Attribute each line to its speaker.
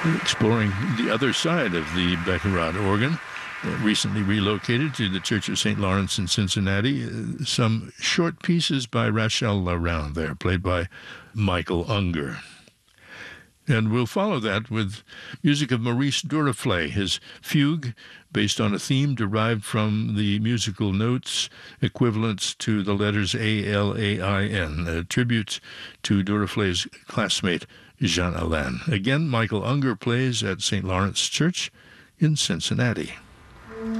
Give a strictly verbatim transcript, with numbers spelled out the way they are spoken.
Speaker 1: exploring the other side of the Baccarat organ, uh, recently relocated to the Church of Saint Lawrence in Cincinnati. Uh, some short pieces by Rachel Larrain there, played by Michael Unger. And we'll follow that with music of Maurice Duruflé, his fugue, based on a theme derived from the musical notes equivalents to the letters A L A I N, a tribute to Duruflé's classmate Jean Alain. Again, Michael Unger plays at Saint Lawrence Church in Cincinnati.